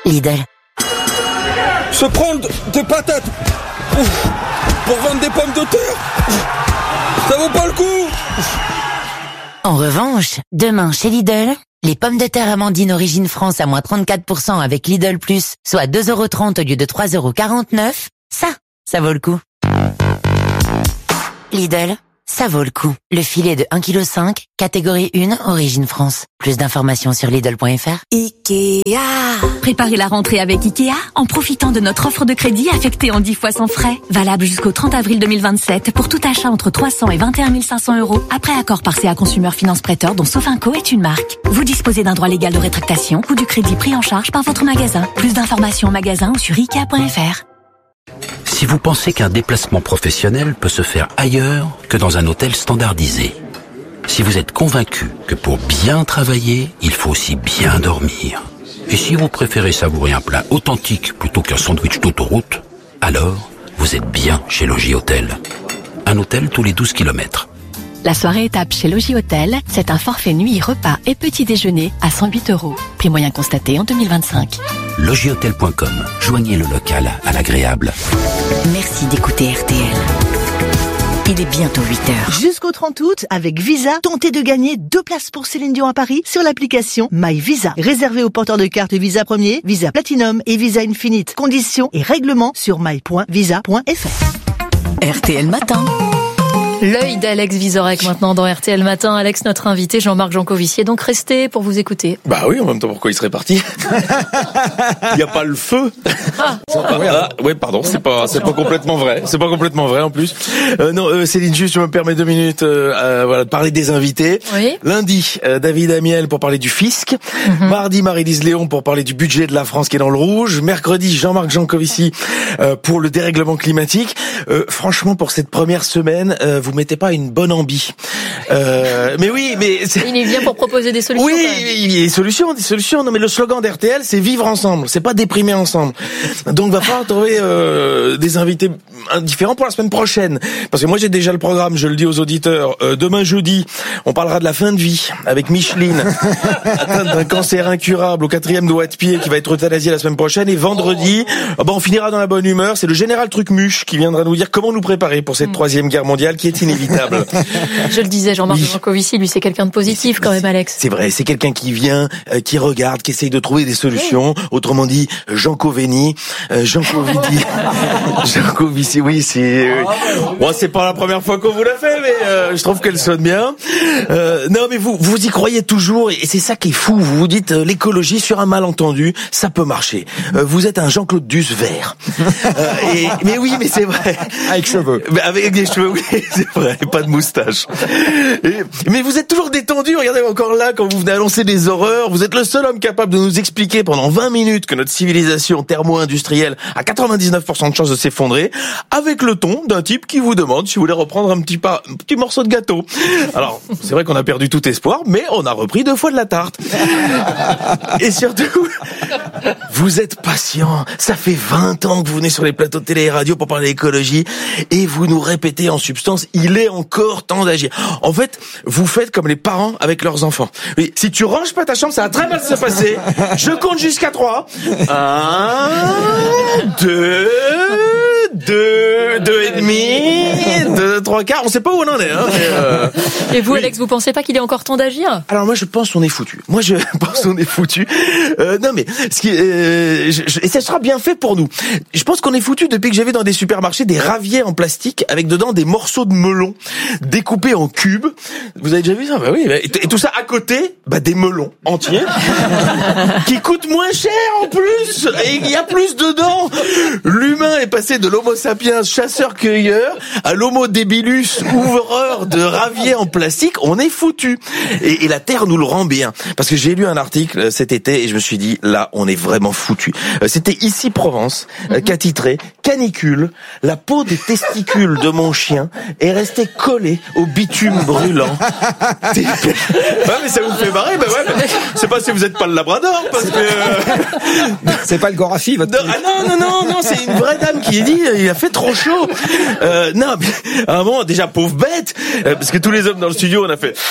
Lidl. Se prendre des patates pour vendre des pommes de terre, ça vaut pas le coup. En revanche, demain chez Lidl, les pommes de terre Amandine Origine France à moins 34% avec Lidl Plus, soit 2,30€ au lieu de 3,49€, ça vaut le coup. Lidl, ça vaut le coup. Le filet de 1,5 kg, catégorie 1, Origine France. Plus d'informations sur Lidl.fr. Ikea. Préparez la rentrée avec Ikea en profitant de notre offre de crédit affectée en 10 fois sans frais. Valable jusqu'au 30 avril 2027 pour tout achat entre 300 et 21 500 €. Après accord par CA Consumer Finance Prêteur dont Sofinco est une marque. Vous disposez d'un droit légal de rétractation ou du crédit pris en charge par votre magasin. Plus d'informations en magasin ou sur Ikea.fr. Si vous pensez qu'un déplacement professionnel peut se faire ailleurs que dans un hôtel standardisé, si vous êtes convaincu que pour bien travailler, il faut aussi bien dormir, et si vous préférez savourer un plat authentique plutôt qu'un sandwich d'autoroute, alors vous êtes bien chez Logis Hôtel. Un hôtel tous les 12 km. La soirée étape chez Logis Hôtel, c'est un forfait nuit, repas et petit déjeuner à 108 €. Prix moyen constaté en 2025. Logishôtel.com. Joignez le local à l'agréable. Merci d'écouter RTL. Il est bientôt 8h. Jusqu'au 30 août, avec Visa, tentez de gagner 2 places pour Céline Dion à Paris sur l'application MyVisa. Réservée aux porteurs de carte Visa Premier, Visa Platinum et Visa Infinite. Conditions et règlements sur my.visa.fr. RTL Matin. L'œil d'Alex Vizorek maintenant dans RTL Matin. Alex, notre invité, Jean-Marc Jancovici, est donc resté pour vous écouter. Bah oui, en même temps, pourquoi il serait parti? Il n'y a pas le feu. Ouais, pardon, c'est pas complètement vrai. C'est pas complètement vrai en plus. Non, Céline, juste, je me permets 2 minutes, de parler des invités. Oui. Lundi, David Amiel pour parler du fisc. Mardi, Marie-Lise Léon pour parler du budget de la France qui est dans le rouge. Mercredi, Jean-Marc Jancovici pour le dérèglement climatique. Franchement, pour cette première semaine, vous mettez pas une bonne ambi. Mais oui, mais il est bien pour proposer des solutions. Oui, il y a des solutions. Non, mais le slogan d'RTL, c'est vivre ensemble. C'est pas déprimer ensemble. Donc, va falloir trouver des invités différents pour la semaine prochaine. Parce que moi, j'ai déjà le programme. Je le dis aux auditeurs. Demain jeudi, on parlera de la fin de vie avec Micheline, atteinte d'un cancer incurable au 4e doigt de pied, qui va être euthanasiée la semaine prochaine. Et vendredi, on finira dans la bonne humeur. C'est le général Trucmuche qui viendra nous dire comment nous préparer pour cette 3e guerre mondiale qui est inévitable. Je le disais, Jean-Marc Jancovici, lui, c'est quelqu'un de positif quand même, Alex. C'est vrai, c'est quelqu'un qui vient, qui regarde, qui essaye de trouver des solutions. Autrement dit, Jancovici, oui, c'est pas la première fois qu'on vous l'a fait, mais je trouve qu'elle sonne bien. Non, mais vous y croyez toujours, et c'est ça qui est fou. Vous vous dites, l'écologie sur un malentendu, ça peut marcher. Vous êtes un Jean-Claude Duss vert. Mais oui, mais c'est vrai. Avec cheveux. Avec des cheveux, oui, c'est vrai, pas de moustache. Mais vous êtes toujours détendu, regardez encore là, quand vous venez annoncer des horreurs, vous êtes le seul homme capable de nous expliquer pendant 20 minutes que notre civilisation thermo-industrielle a 99% de chances de s'effondrer, avec le ton d'un type qui vous demande si vous voulez reprendre un petit morceau de gâteau. Alors, c'est vrai qu'on a perdu tout espoir, mais on a repris 2 fois de la tarte. Et surtout, vous êtes patient. Ça fait 20 ans que vous venez sur les plateaux de télé et radio pour parler d'écologie, et vous nous répétez en substance, il est encore temps d'agir. En fait, vous faites comme les parents avec leurs enfants. Oui, si tu ranges pas ta chambre, ça va très mal se passer. Je compte jusqu'à 3. 1, 2 et demi, 2, 3 quarts. On sait pas où on en est. Hein, et vous, Alex, vous pensez pas qu'il est encore temps d'agir? Alors moi, je pense qu'on est foutu. Non, mais et ça sera bien fait pour nous. Je pense qu'on est foutu depuis que j'ai vu dans des supermarchés des raviers en plastique avec dedans des morceaux de melon découpés en cubes. Vous avez déjà vu ça? Bah oui. Et tout ça à côté, des melons entiers qui coûtent moins cher en plus. Et il y a plus dedans. L'humain est passé de l'homo sapiens chasseur-cueilleur à l'homo débilus ouvreur de raviers en plastique. On est foutu. Et la Terre nous le rend bien. Parce que j'ai lu un article cet été et je me suis dit, là, on est vraiment foutu. C'était Ici Provence qu'a titré Canicule, la peau des testicules de mon chien est restée collée au bitume brûlant. Ouais, mais ça vous fait marrer, c'est pas si vous êtes pas le Labrador, parce que c'est pas le Gorafi, votre non, c'est une vraie dame qui dit, il a fait trop chaud. Non, mais à un moment, déjà, pauvre bête, parce que tous les hommes dans le studio, on a fait...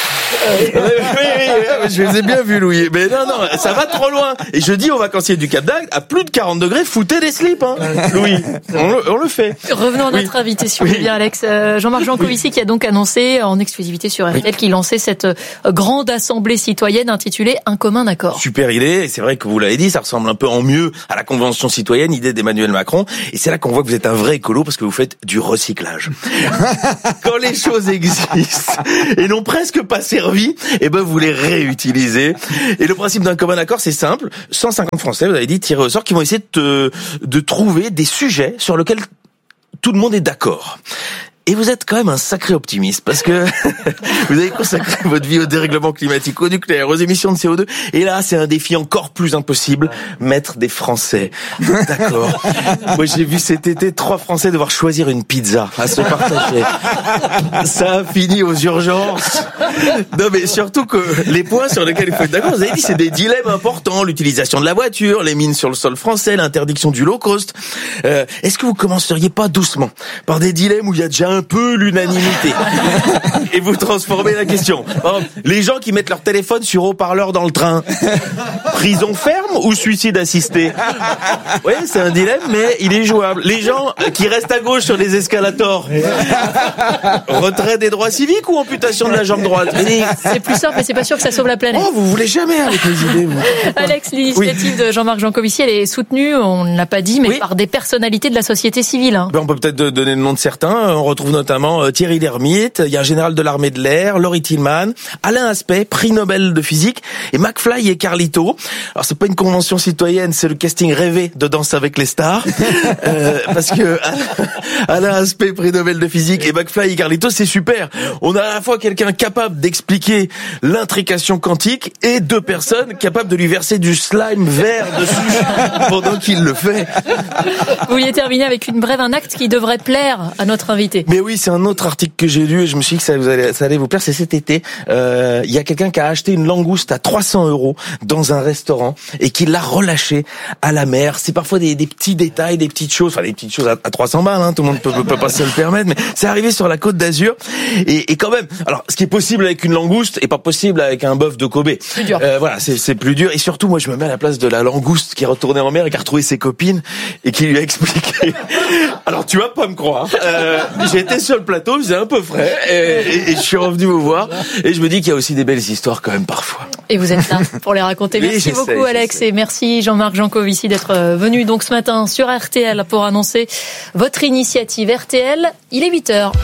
je les ai bien vus, Louis. Mais non, ça va trop loin. Et je dis aux vacanciers du Cap d'Agde, à plus de 40 degrés, foutez des slips, hein, Louis. On le fait. Revenons à notre invité, si vous voulez bien, Alex. Jean-Marc Jancovici qui a donc annoncé en exclusivité sur RTL qu'il lançait cette grande assemblée citoyenne intitulée Un commun accord. Super idée. Et c'est vrai que vous l'avez dit, ça ressemble un peu en mieux à la Convention citoyenne, idée d'Emmanuel Macron. Et c'est là qu'on voit que vous êtes un vrai écolo parce que vous faites du recyclage. Quand les choses existent et n'ont presque pas servi, eh ben, vous les réutilisez. Et le principe d'un commun accord, c'est simple. 150 Français, vous avez dit, tirés au sort, qui vont essayer de trouver des sujets sur lesquels tout le monde est d'accord. Et vous êtes quand même un sacré optimiste parce que vous avez consacré votre vie au dérèglement climatique, au nucléaire, aux émissions de CO2. Et là, c'est un défi encore plus impossible, mettre des Français d'accord. Moi, j'ai vu cet été 3 Français devoir choisir une pizza à se partager. Ça a fini aux urgences. Non, mais surtout que les points sur lesquels il faut être d'accord, vous avez dit, c'est des dilemmes importants. L'utilisation de la voiture, les mines sur le sol français, l'interdiction du low cost. Est-ce que vous commenceriez pas doucement par des dilemmes où il y a déjà un peu l'unanimité et vous transformez la question. Les gens qui mettent leur téléphone sur haut-parleur dans le train, prison ferme ou suicide assisté? Oui, c'est un dilemme, mais il est jouable. Les gens qui restent à gauche sur les escalators, retrait des droits civiques ou amputation de la jambe droite? C'est plus simple, mais c'est pas sûr que ça sauve la planète. Oh, vous voulez jamais avec les idées, vous. Alex, l'initiative de Jean-Marc Jancovici, elle est soutenue, on ne l'a pas dit, mais par des personnalités de la société civile. Hein. On peut peut-être donner le nom de certains. On retrouve notamment Thierry Lhermitte, il y a un général de l'armée de l'air, Laurie Tillman, Alain Aspect, prix Nobel de physique, et McFly et Carlito. Alors c'est pas une convention citoyenne, c'est le casting rêvé de Danse avec les stars, parce que Alain Aspect, prix Nobel de physique, et McFly et Carlito, c'est super. On a à la fois quelqu'un capable d'expliquer l'intrication quantique et 2 personnes capables de lui verser du slime vert dessus pendant qu'il le fait. Vous vouliez terminer avec une brève, un acte qui devrait plaire à notre invité. Mais oui, c'est un autre article que j'ai lu et je me suis dit que ça allait vous plaire. C'est cet été. Il y a quelqu'un qui a acheté une langouste à 300 € dans un restaurant et qui l'a relâchée à la mer. C'est parfois des petits détails, des petites choses, enfin des petites choses à 300 balles, hein, tout le monde peut pas se le permettre, mais c'est arrivé sur la Côte d'Azur et quand même. Alors, ce qui est possible avec une langouste est pas possible avec un bœuf de Kobe. Plus dur. Voilà, c'est plus dur et surtout moi je me mets à la place de la langouste qui est retournée en mer et qui a retrouvé ses copines et qui lui a expliqué. Alors tu vas pas me croire. J'étais sur le plateau, il faisait un peu frais et je suis revenu vous voir et je me dis qu'il y a aussi des belles histoires quand même parfois. Et vous êtes là pour les raconter. Merci beaucoup Alex et merci Jean-Marc Jancovici d'être venu donc ce matin sur RTL pour annoncer votre initiative. RTL, il est 8h.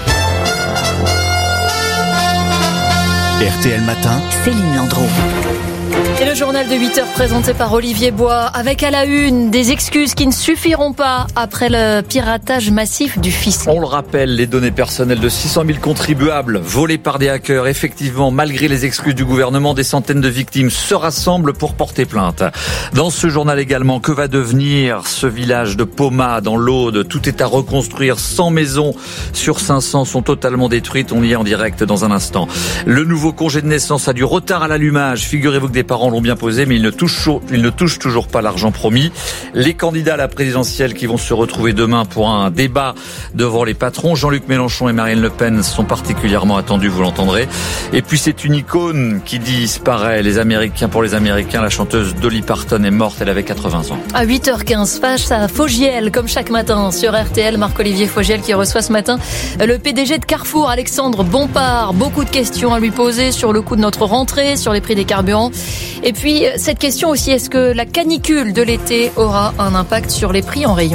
RTL Matin, Céline Landreau. Et le journal de 8h présenté par Olivier Bois, avec à la une des excuses qui ne suffiront pas après le piratage massif du fisc. On le rappelle, les données personnelles de 600 000 contribuables volées par des hackers. Effectivement, malgré les excuses du gouvernement, des centaines de victimes se rassemblent pour porter plainte. Dans ce journal également, que va devenir ce village de Poma dans l'Aude? Tout est à reconstruire. 100 maisons sur 500 sont totalement détruites. On y est en direct dans un instant. Le nouveau congé de naissance a du retard à l'allumage. Figurez-vous que des parents l'ont bien posé, mais ils ne touchent toujours pas l'argent promis. Les candidats à la présidentielle qui vont se retrouver demain pour un débat devant les patrons, Jean-Luc Mélenchon et Marine Le Pen, sont particulièrement attendus, vous l'entendrez. Et puis c'est une icône qui disparaît. Pour les Américains, la chanteuse Dolly Parton est morte, elle avait 80 ans. À 8h15, face à Fogiel, comme chaque matin sur RTL, Marc-Olivier Fogiel qui reçoit ce matin le PDG de Carrefour, Alexandre Bompard. Beaucoup de questions à lui poser sur le coût de notre rentrée, sur les prix des carburants. Et puis, cette question aussi, est-ce que la canicule de l'été aura un impact sur les prix en rayon ?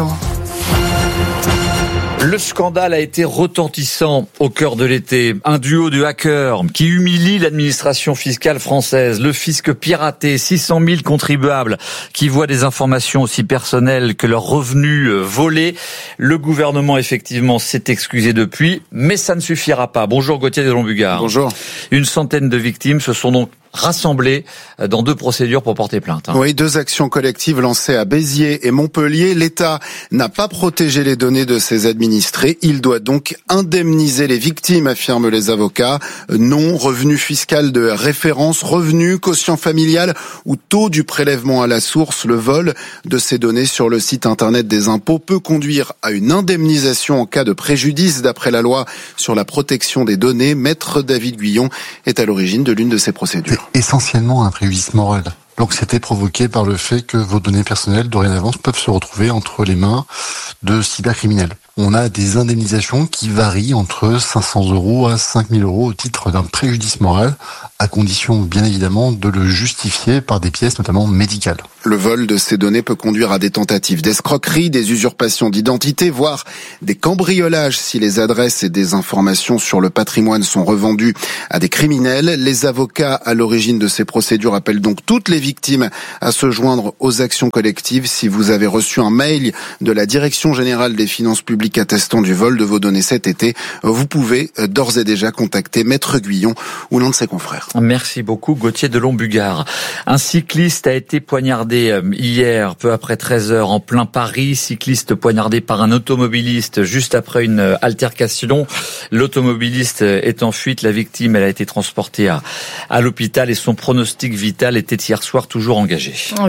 Le scandale a été retentissant au cœur de l'été. Un duo de hackers qui humilie l'administration fiscale française. Le fisc piraté, 600 000 contribuables qui voient des informations aussi personnelles que leurs revenus volés. Le gouvernement, effectivement, s'est excusé depuis, mais ça ne suffira pas. Bonjour Gauthier Deslongbugard. Bonjour. Une centaine de victimes se sont donc rassemblés dans 2 procédures pour porter plainte. Oui, 2 actions collectives lancées à Béziers et Montpellier. L'État n'a pas protégé les données de ses administrés. Il doit donc indemniser les victimes, affirment les avocats. Nom, revenu fiscal de référence, revenu, quotient familial ou taux du prélèvement à la source. Le vol de ces données sur le site internet des impôts peut conduire à une indemnisation en cas de préjudice d'après la loi sur la protection des données. Maître David Guyon est à l'origine de l'une de ces procédures. C'est essentiellement un préjudice moral. Donc c'était provoqué par le fait que vos données personnelles dorénavant peuvent se retrouver entre les mains de cybercriminels. On a des indemnisations qui varient entre 500 € à 5000 € au titre d'un préjudice moral, à condition bien évidemment de le justifier par des pièces notamment médicales. Le vol de ces données peut conduire à des tentatives d'escroquerie, des usurpations d'identité, voire des cambriolages si les adresses et des informations sur le patrimoine sont revendues à des criminels. Les avocats à l'origine de ces procédures appellent donc toutes les victimes à se joindre aux actions collectives. Si vous avez reçu un mail de la Direction générale des finances publiques attestant du vol de vos données cet été, vous pouvez d'ores et déjà contacter Maître Guyon ou l'un de ses confrères. Merci beaucoup Gauthier de Lombugard. Un cycliste a été poignardé hier, peu après 13h, en plein Paris. Cycliste poignardé par un automobiliste juste après une altercation. L'automobiliste est en fuite. La victime, elle a été transportée à l'hôpital et son pronostic vital était hier soir toujours engagé.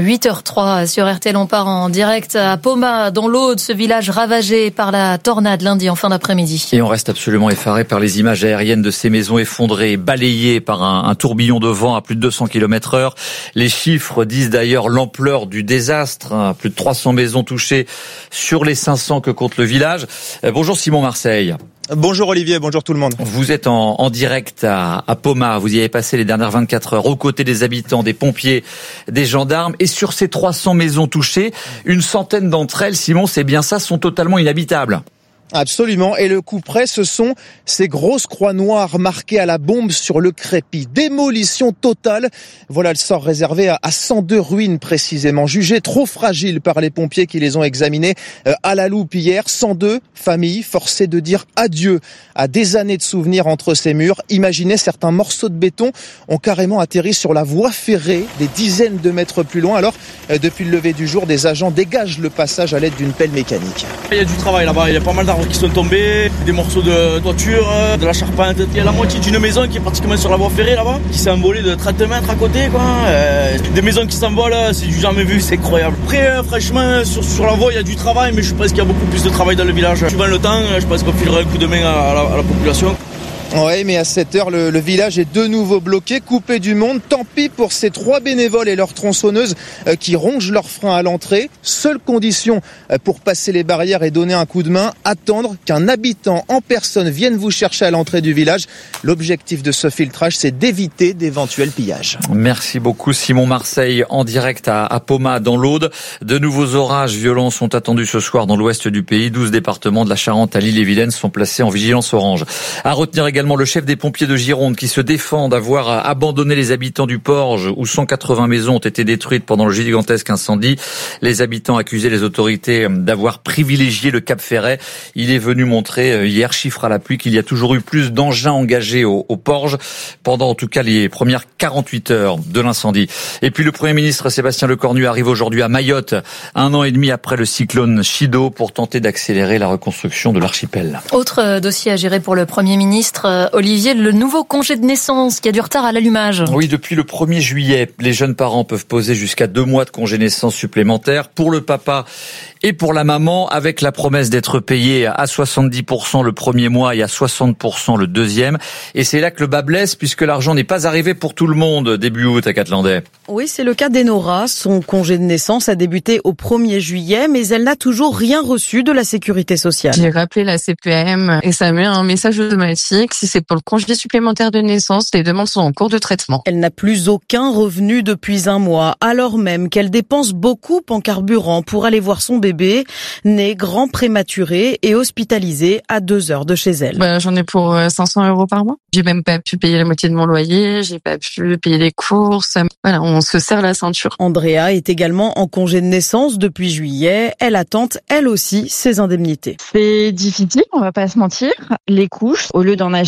8h03 sur RTL, on part en direct à Poma, dans l'Aude, ce village ravagé par la tornade lundi en fin d'après-midi. Et on reste absolument effaré par les images aériennes de ces maisons effondrées, balayées par un tourbillon de vent à plus de 200 km/h. Les chiffres disent d'ailleurs l'ampleur du désastre. Plus de 300 maisons touchées sur les 500 que compte le village. Bonjour Simon Marseille. Bonjour Olivier, bonjour tout le monde. Vous êtes en direct à Poma, vous y avez passé les dernières 24 heures aux côtés des habitants, des pompiers, des gendarmes. Et sur ces 300 maisons touchées, une centaine d'entre elles, Simon, c'est bien ça, sont totalement inhabitables. Absolument. Et le coup près, ce sont ces grosses croix noires marquées à la bombe sur le crépi. Démolition totale. Voilà le sort réservé à 102 ruines précisément, jugées trop fragiles par les pompiers qui les ont examinées à la loupe hier. 102 familles forcées de dire adieu à des années de souvenirs entre ces murs. Imaginez, certains morceaux de béton ont carrément atterri sur la voie ferrée des dizaines de mètres plus loin. Alors, depuis le lever du jour, des agents dégagent le passage à l'aide d'une pelle mécanique. Il y a du travail là-bas, il y a pas mal d'arbres qui sont tombés, des morceaux de toiture, de la charpente. Il y a la moitié d'une maison qui est pratiquement sur la voie ferrée là-bas, qui s'est envolée de 30 mètres à côté, quoi. Des maisons qui s'envolent, c'est du jamais vu, c'est incroyable. Après, franchement, sur la voie, il y a du travail, mais je pense qu'il y a beaucoup plus de travail dans le village. Suivant le temps, je pense qu'on filera un coup de main à la population. Ouais, mais à cette heure, le village est de nouveau bloqué, coupé du monde. Tant pis pour ces 3 bénévoles et leurs tronçonneuses qui rongent leurs freins à l'entrée. Seule condition pour passer les barrières et donner un coup de main, attendre qu'un habitant en personne vienne vous chercher à l'entrée du village. L'objectif de ce filtrage, c'est d'éviter d'éventuels pillages. Merci beaucoup Simon Marseille, en direct à Poma dans l'Aude. De nouveaux orages violents sont attendus ce soir dans l'ouest du pays. 12 départements de la Charente à l'Ille-et-Vilaine sont placés en vigilance orange. À retenir également le chef des pompiers de Gironde qui se défend d'avoir abandonné les habitants du Porge où 180 maisons ont été détruites pendant le gigantesque incendie. Les habitants accusaient les autorités d'avoir privilégié le Cap Ferret. Il est venu montrer hier, chiffre à l'appui, qu'il y a toujours eu plus d'engins engagés au Porge pendant en tout cas les premières 48 heures de l'incendie. Et puis le Premier ministre Sébastien Lecornu arrive aujourd'hui à Mayotte, 1 an et demi après le cyclone Chido, pour tenter d'accélérer la reconstruction de l'archipel. Autre dossier à gérer pour le Premier ministre, Olivier, le nouveau congé de naissance qui a du retard à l'allumage. Oui, depuis le 1er juillet, les jeunes parents peuvent poser jusqu'à 2 mois de congé naissance supplémentaires pour le papa et pour la maman, avec la promesse d'être payé à 70% le premier mois et à 60% le deuxième. Et c'est là que le bas blesse, puisque l'argent n'est pas arrivé pour tout le monde début août à Catlandais. Oui, c'est le cas d'Enora. Son congé de naissance a débuté au 1er juillet, mais elle n'a toujours rien reçu de la sécurité sociale. J'ai rappelé la CPM et ça met un message automatique. Si c'est pour le congé supplémentaire de naissance, les demandes sont en cours de traitement. Elle n'a plus aucun revenu depuis 1 mois, alors même qu'elle dépense beaucoup en carburant pour aller voir son bébé, né grand prématuré et hospitalisé à 2 heures de chez elle. J'en ai pour 500 € par mois. J'ai même pas pu payer la moitié de mon loyer, j'ai pas pu payer les courses. Voilà, on se serre la ceinture. Andrea est également en congé de naissance depuis juillet. Elle attend, elle aussi, ses indemnités. C'est difficile, on va pas se mentir. Les couches, au lieu d'en acheter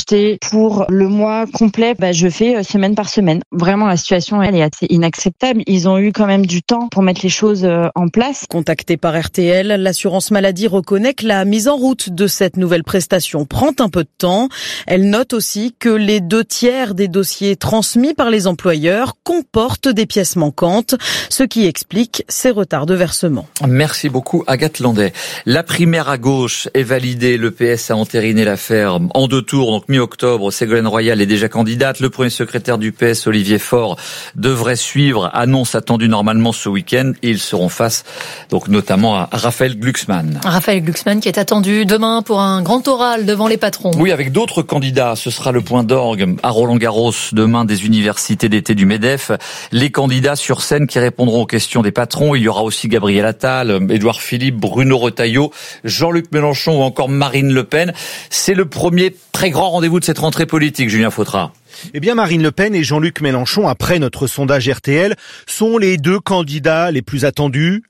projeter pour le mois complet, je fais semaine par semaine. Vraiment, la situation, elle est assez inacceptable. Ils ont eu quand même du temps pour mettre les choses en place. Contacté par RTL, l'assurance maladie reconnaît que la mise en route de cette nouvelle prestation prend un peu de temps. Elle note aussi que les 2/3 des dossiers transmis par les employeurs comportent des pièces manquantes, ce qui explique ces retards de versement. Merci beaucoup Agathe Landais. La primaire à gauche est validée. Le PS a entériné l'affaire en 2 tours, donc mi-octobre. Ségolène Royal est déjà candidate. Le premier secrétaire du PS, Olivier Faure, devrait suivre. Annonce attendue normalement ce week-end. Ils seront face, donc notamment à Raphaël Glucksmann. Raphaël Glucksmann qui est attendu demain pour un grand oral devant les patrons. Oui, avec d'autres candidats. Ce sera le point d'orgue à Roland-Garros demain des universités d'été du MEDEF. Les candidats sur scène qui répondront aux questions des patrons. Il y aura aussi Gabriel Attal, Édouard Philippe, Bruno Retailleau, Jean-Luc Mélenchon ou encore Marine Le Pen. C'est le premier très grand rendez-vous de cette rentrée politique, Julien Fautra. Eh bien, Marine Le Pen et Jean-Luc Mélenchon, après notre sondage RTL, sont les 2 candidats les plus attendus.